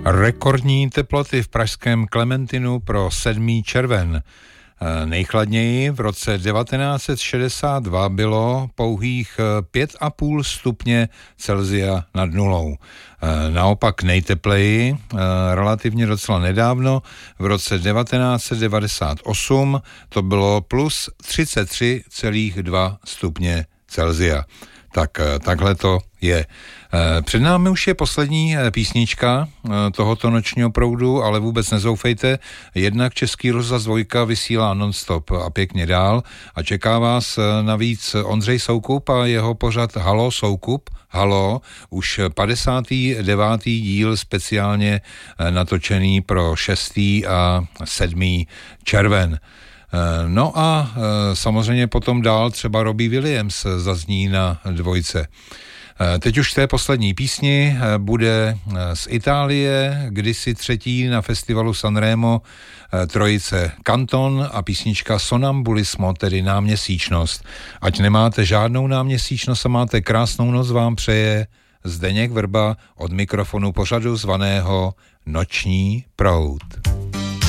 Rekordní teploty v pražském Klementinu pro 7. červen. Nejchladněji v roce 1962 bylo pouhých 5,5 stupně Celsia nad nulou. Naopak nejtepleji, relativně docela nedávno, v roce 1998 to bylo plus 33,2 stupně Celsia. Tak takhle to je. Před námi už je poslední písnička tohoto nočního proudu, ale vůbec nezoufejte, jednak Český rozhlas 2 vysílá non-stop a pěkně dál a čeká vás navíc Ondřej Soukup a jeho pořad Halo Soukup. Halo, už 59. díl speciálně natočený pro 6. a 7. červen. No a samozřejmě potom dál třeba Robbie Williams zazní na 2. Teď už v té poslední písni bude z Itálie, kdysi 3. na festivalu Sanremo trojice Kanton a písnička Sonambulismo, tedy náměsíčnost. Ať nemáte žádnou náměsíčnost a máte krásnou noc, vám přeje Zdeněk Vrba od mikrofonu pořadu zvaného Noční proud.